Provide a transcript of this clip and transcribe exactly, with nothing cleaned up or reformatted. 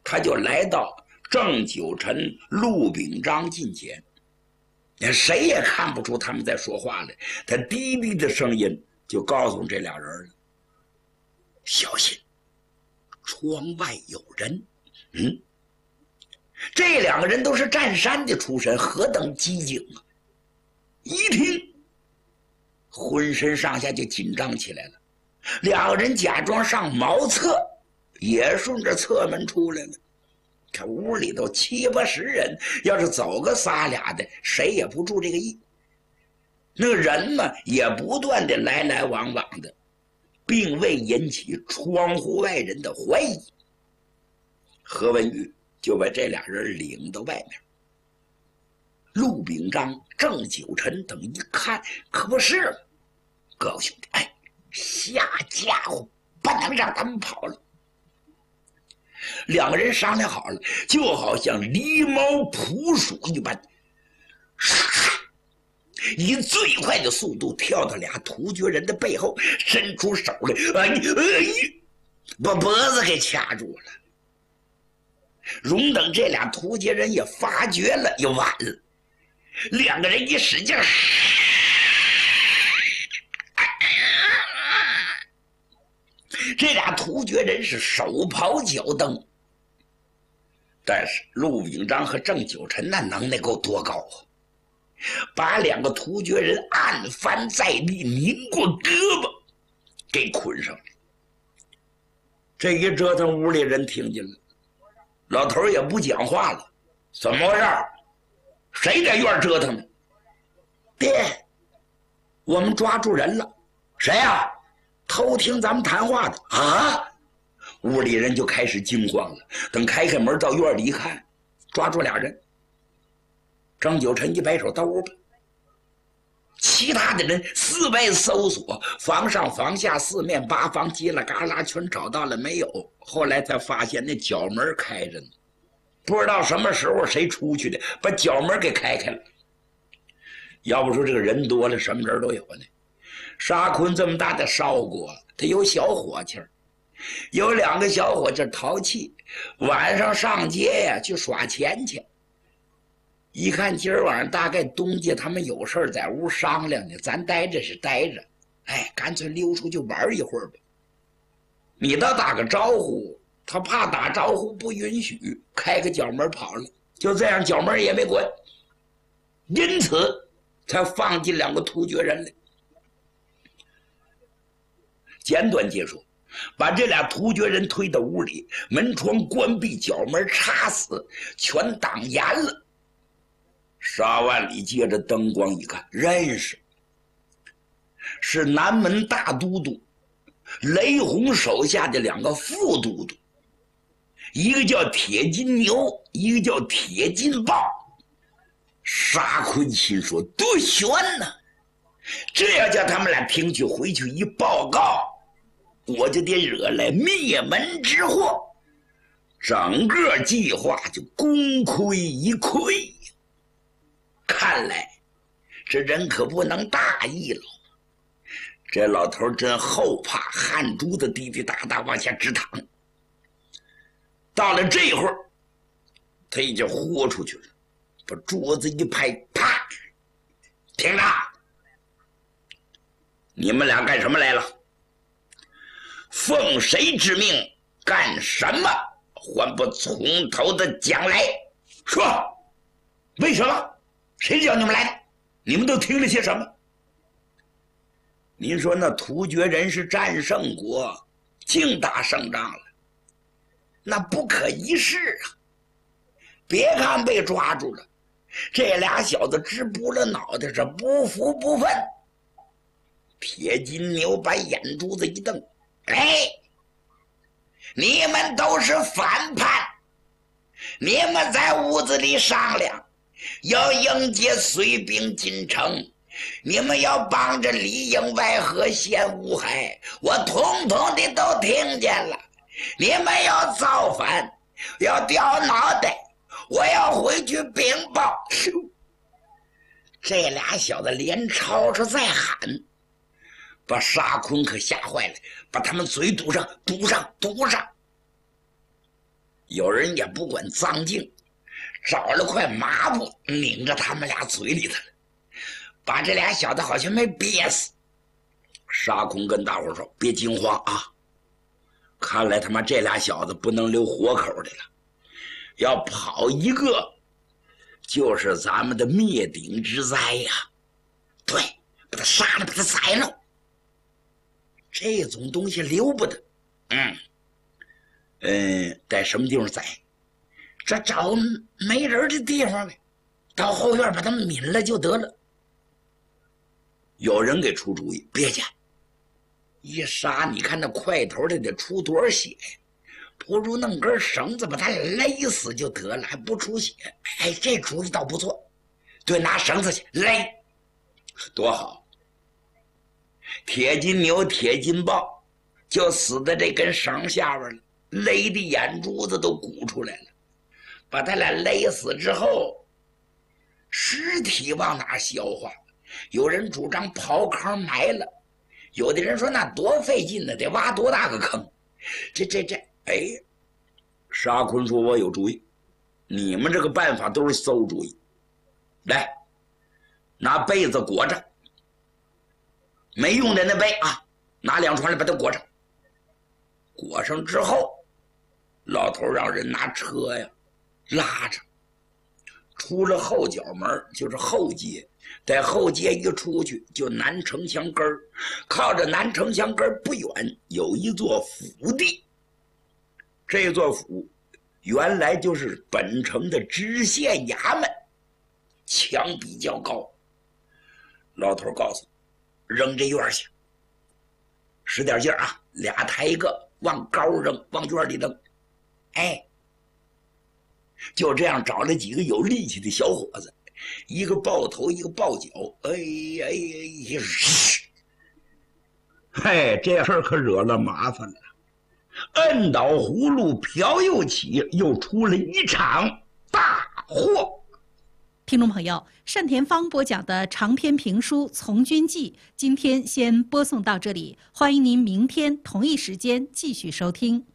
他就来到郑九臣、陆秉章近前，谁也看不出他们在说话来。他低低的声音就告诉这俩人了：“小心，窗外有人。”嗯，这两个人都是占山的出身，何等机警啊！一听，浑身上下就紧张起来了。两个人假装上茅厕，也顺着侧门出来了。这屋里头七八十人，要是走个仨俩的，谁也不注这个意。那个人嘛，也不断的来来往往的，并未引起窗户外人的怀疑。何文宇就把这俩人领到外面。陆秉章、郑九臣等一看，可不是吗？各位兄弟，哎，下家伙不能让他们跑了。两个人商量好了，就好像狸猫扑鼠一般，以最快的速度跳到俩突厥人的背后，伸出手来，哎哎，把脖子给掐住了。容等这俩突厥人也发觉了，也晚了。两个人一使劲，这俩突厥人是手刨脚蹬。但是陆秉章和郑九臣那能耐够多高啊！把两个突厥人按翻在地，拧过胳膊给捆上了。这一折腾，屋里人听见了，老头也不讲话了。怎么回事？谁在院折腾呢？爹，我们抓住人了。谁呀、啊？偷听咱们谈话的啊！屋里人就开始惊慌了。等开开门到院里一看，抓住俩人。郑九臣一摆手，到屋吧。其他的人四外搜索，房上房下四面八方叽啦嘎啦全找到了没有。后来才发现那角门开着呢，不知道什么时候谁出去的，把角门给开开了。要不说这个人多了，什么人都有呢。沙坤这么大的少国，他有小伙计儿，有两个小伙计淘气，晚上上街呀去耍钱去。一看今儿晚上大概东家他们有事在屋商量呢，咱待着是待着，哎，干脆溜出去玩一会儿吧。你倒打个招呼，他怕打招呼不允许，开个角门跑了。就这样，角门也没关，因此才放进两个突厥人来。简短结束，把这俩突厥人推到屋里，门窗关闭，角门插死，全挡严了。沙万里借着灯光一看，认识，是南门大都督雷洪手下的两个副都督，一个叫铁金牛，一个叫铁金豹。沙坤心说多悬呢，这要叫他们俩听取回去一报告，我就得惹来灭门之祸，整个计划就功亏一篑。看来这人可不能大意了。这老头真后怕，汗珠子滴滴答答往下直淌。到了这会儿，他已经豁出去了，把桌子一拍，啪！听着，你们俩干什么来了？奉谁之命干什么？还不从头的讲来。说，为什么？谁叫你们来的？你们都听了些什么？您说那突厥人是战胜国，净打胜仗了，那不可一世啊！别看被抓住了，这俩小子直拨了脑袋，是不服不忿。铁金牛把眼珠子一瞪，哎，你们都是反叛，你们在屋子里商量要迎接绥兵进城，你们要帮着里应外合陷乌海，我统统的都听见了。你们要造反，要掉脑袋，我要回去禀报。这俩小子连吵吵再喊，把沙坤可吓坏了，把他们嘴堵上，堵上，堵上。 有人也不管脏净，找了块抹布拧着他们俩嘴里头，把这俩小子好像没憋死。沙孔跟大伙说：“别惊慌啊，看来他妈这俩小子不能留活口的了，要跑一个就是咱们的灭顶之灾呀！对，把他杀了，把他宰了。这种东西留不得。嗯嗯，在什么地方宰？这找没人的地方呗，到后院把他们抿了就得了。”有人给出主意，别介，一杀你看那块头的得出多少血呀？不如弄根绳子把他勒死就得了，还不出血。哎，这主意倒不错。对，拿绳子去勒，多好。铁金牛、铁金豹就死在这根绳下边了，勒的眼珠子都鼓出来了。把他俩勒死之后，尸体往哪消化？有人主张刨坑埋了，有的人说那多费劲呢，得挖多大个坑？这这这，哎，沙坤说：“我有主意，你们这个办法都是馊主意。来，拿被子裹着，没用的那被啊，拿两床来把它裹上。裹上之后，老头让人拿车呀拉着，出了后脚门就是后街。”在后街一出去就南城墙根儿，靠着南城墙根儿不远有一座府地。这座府原来就是本城的知县衙门，墙比较高。老头告诉扔这院去，使点劲儿啊，俩抬一个往高扔，往院里扔。哎，就这样找了几个有力气的小伙子，一个抱头，一个抱脚，哎呀哎呀，嘿，这事儿可惹了麻烦了。摁倒葫芦瓢又起，又出了一场大祸。 听众朋友，单田芳播讲的长篇评书《从军记》，今天先播送到这里，欢迎您明天同一时间继续收听。